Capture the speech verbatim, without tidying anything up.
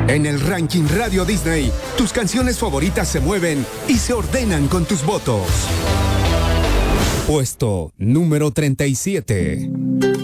En el ranking Radio Disney, tus canciones favoritas se mueven y se ordenan con tus votos. Puesto número treinta y siete.